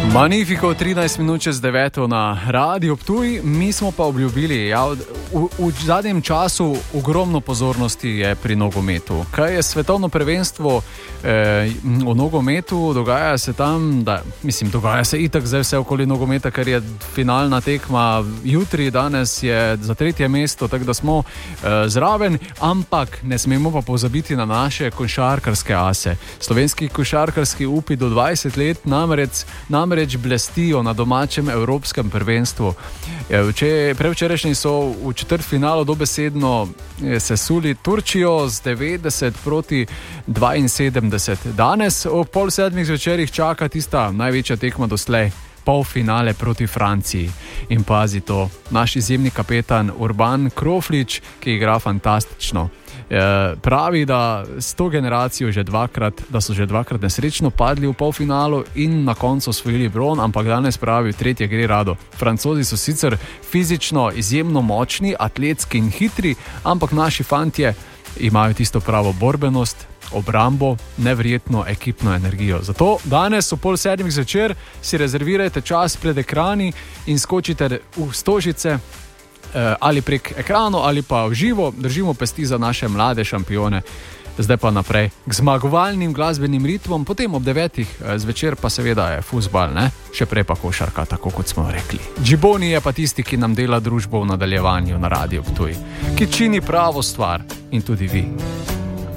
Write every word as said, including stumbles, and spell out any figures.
Magnifico, trinajst minut čez deveto na Radio Ptuj. Mi smo pa obljubili, ja, v, v zadnjem času ogromno pozornosti je pri nogometu. Kaj je svetovno prvenstvo eh, v nogometu, dogaja se tam, da, mislim, dogaja se itak zdaj vse okoli nogometa, ker je finalna tekma jutri, danes je za tretje mesto, tako da smo eh, zraven, ampak ne smemo pa pozabiti na naše košarkarske ase. Slovenski košarkarski upi do dvajset let namreč, namreč blestijo na domačem evropskem prvenstvu. Prevčerajšnji so v četrtfinalu dobesedno sesuli Turčijo z devetdeset proti dvainsedemdeset. Danes ob pol sedmih zvečer jih čaka tista največja tekma doslej, polfinale proti Franciji. In pazi to, naš izjemni kapetan Urban Kroflič, ki igra fantastično. Pravi, da s to generacijo že dvakrat, da so že dvakrat nesrečno padli v polfinalu in na koncu osvojili bron, ampak danes pravi, tretje gre rado. Francozi so sicer fizično izjemno močni, atletski in hitri, ampak naši fantje imajo tisto pravo borbenost, obrambo, neverjetno ekipno energijo. Zato danes v pol sedmih zvečer si rezervirajte čas pred ekrani in skočite v stožice, ali prek ekranov ali pa v živo, držimo pesti za naše mlade šampione. Zdaj pa naprej k zmagovalnim glasbenim ritmom, potem ob devetih zvečer pa seveda je fuzbal, ne? Še prej pa košarka, tako kot smo rekli. Džiboni je pa tisti, ki nam dela družbo v nadaljevanju na Radio Ptuj, ki čini pravo stvar in tudi vi.